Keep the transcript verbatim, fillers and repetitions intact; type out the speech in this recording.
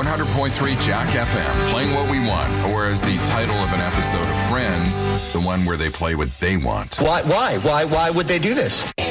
one hundred point three Jack F M, playing what we want, or as the title of an episode of Friends, the one where they play what they want. Why? Why? Why? Why would they do this?